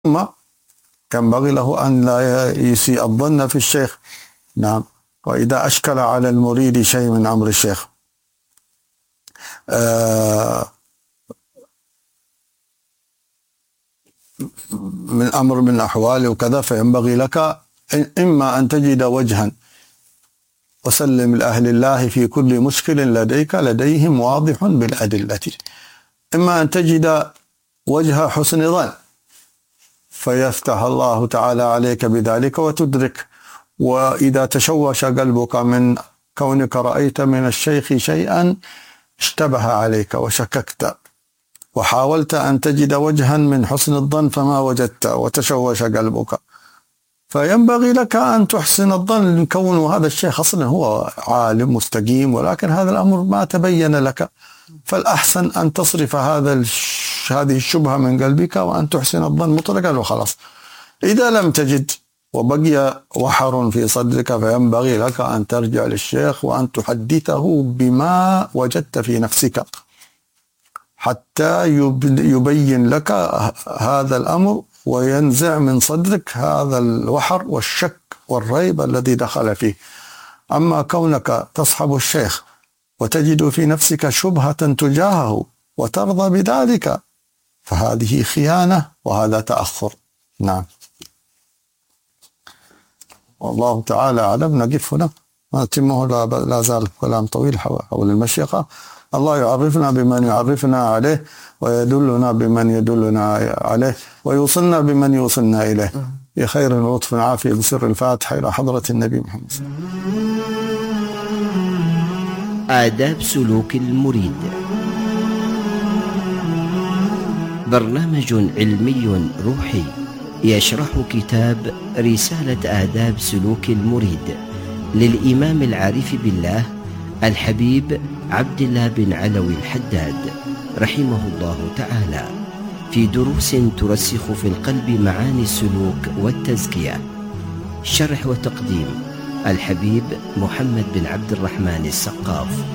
ثم ينبغي له أن لا يسيء الظن في الشيخ. نعم. وإذا أشكل على المريد شيء من أمر الشيخ من أمر من أحواله وكذا، فينبغي لك إما أن تجد وجها وسلم لأهل الله في كل مشكل لديهم واضح بالأدلة، إما أن تجد وجه حسن ظن فيفتح الله تعالى عليك بذلك وتدرك. وإذا تشوش قلبك من كونك رأيت من الشيخ شيئا اشتبه عليك وشككت وحاولت أن تجد وجها من حسن الظن فما وجدت وتشوش قلبك، فينبغي لك أن تحسن الظن كون هذا الشيخ أصلا هو عالم مستقيم، ولكن هذا الأمر ما تبين لك، فالأحسن أن تصرف هذه الشبهة من قلبك وأن تحسن الظن مطلقا وخلاص. إذا لم تجد وبقي وحر في صدرك فينبغي لك أن ترجع للشيخ وأن تحدثه بما وجدت في نفسك حتى يبين لك هذا الأمر وينزع من صدرك هذا الوحر والشك والريب الذي دخل فيه. أما كونك تصحب الشيخ وتجد في نفسك شبهة تجاهه وترضى بذلك فهذه خيانة وهذا تأخر. نعم. والله تعالى أعلم. نقف هنا نتمه، لا زال كلام طويل حول المشيخة. الله يعرفنا بمن يعرفنا عليه ويدلنا بمن يدلنا عليه ويوصلنا بمن يوصلنا إليه بخير ولطف عافية بسر الفاتحة إلى حضرة النبي محمد. آداب سلوك المريد، برنامج علمي روحي يشرح كتاب رسالة آداب سلوك المريد للإمام العارف بالله الحبيب عبد الله بن علوي الحداد رحمه الله تعالى، في دروس ترسخ في القلب معاني السلوك والتزكية. شرح وتقديم الحبيب محمد بن عبد الرحمن السقاف.